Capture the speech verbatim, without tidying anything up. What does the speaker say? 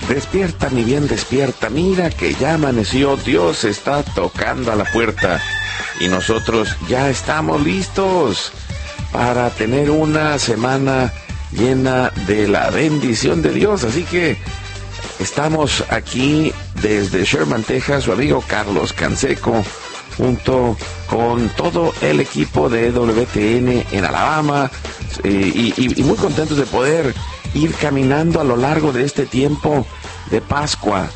Despierta, mi bien, despierta. Mira que ya amaneció. Dios está tocando a la puerta. Y nosotros ya estamos listos para tener una semana llena de la bendición de Dios. Así que estamos aquí desde Sherman, Texas, su amigo Carlos Canseco, junto con todo el equipo de E W T N en Alabama, eh, y, y, y muy contentos de poder ir caminando a lo largo de este tiempo de Pascua.